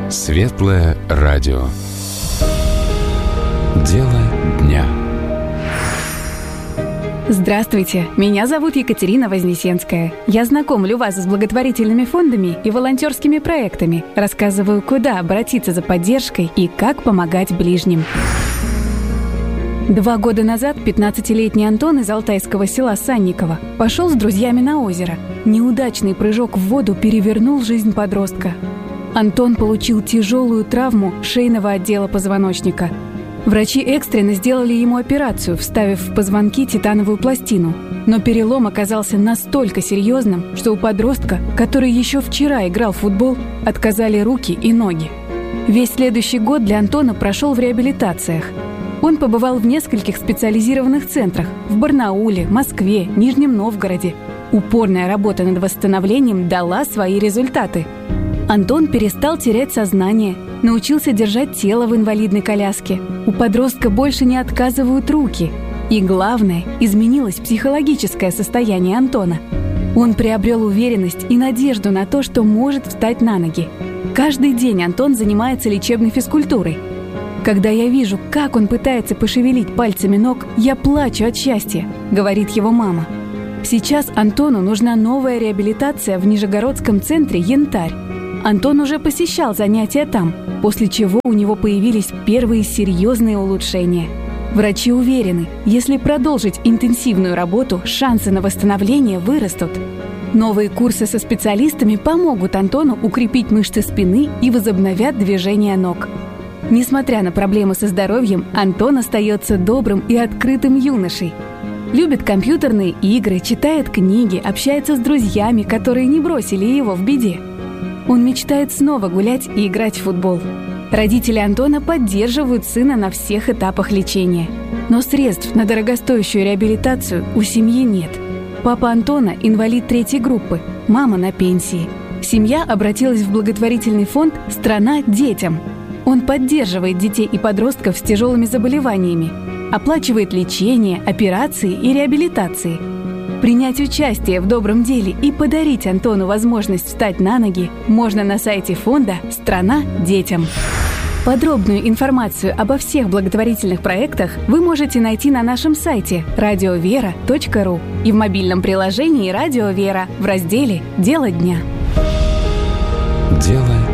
Светлое радио. Дело дня. Здравствуйте, меня зовут Екатерина Вознесенская. Я знакомлю вас с благотворительными фондами и волонтерскими проектами, рассказываю, куда обратиться за поддержкой и как помогать ближним. 2 года назад 15-летний Антон из алтайского села Санниково пошел с друзьями на озеро. Неудачный прыжок в воду перевернул жизнь подростка. Антон получил тяжелую травму шейного отдела позвоночника. Врачи экстренно сделали ему операцию, вставив в позвонки титановую пластину. Но перелом оказался настолько серьезным, что у подростка, который еще вчера играл в футбол, отказали руки и ноги. Весь следующий год для Антона прошел в реабилитациях. Он побывал в нескольких специализированных центрах – в Барнауле, Москве, Нижнем Новгороде. Упорная работа над восстановлением дала свои результаты. Антон перестал терять сознание, научился держать тело в инвалидной коляске. У подростка больше не отказывают руки. И главное, изменилось психологическое состояние Антона. Он приобрел уверенность и надежду на то, что может встать на ноги. Каждый день Антон занимается лечебной физкультурой. «Когда я вижу, как он пытается пошевелить пальцами ног, я плачу от счастья», — говорит его мама. Сейчас Антону нужна новая реабилитация в Нижегородском центре «Янтарь». Антон уже посещал занятия там, после чего у него появились первые серьезные улучшения. Врачи уверены, если продолжить интенсивную работу, шансы на восстановление вырастут. Новые курсы со специалистами помогут Антону укрепить мышцы спины и возобновят движение ног. Несмотря на проблемы со здоровьем, Антон остается добрым и открытым юношей. Любит компьютерные игры, читает книги, общается с друзьями, которые не бросили его в беде. Он мечтает снова гулять и играть в футбол. Родители Антона поддерживают сына на всех этапах лечения. Но средств на дорогостоящую реабилитацию у семьи нет. Папа Антона – инвалид 3-й группы, мама на пенсии. Семья обратилась в благотворительный фонд «Страна детям». Он поддерживает детей и подростков с тяжелыми заболеваниями, оплачивает лечение, операции и реабилитации. Принять участие в добром деле и подарить Антону возможность встать на ноги можно на сайте фонда «Страна детям». Подробную информацию обо всех благотворительных проектах вы можете найти на нашем сайте radiovera.ru и в мобильном приложении «Радио Вера» в разделе «Дело дня». Дело